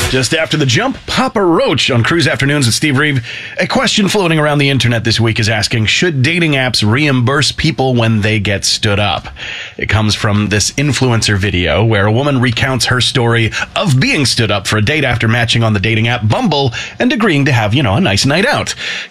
Just after the jump, Papa Roach on Cruise Afternoons with Steve Reeve. A question floating around the internet this week is asking, should dating apps reimburse people when they get stood up? It comes from this influencer video where a woman recounts her story of being stood up for a date after matching on the dating app Bumble and agreeing to have, a nice night out.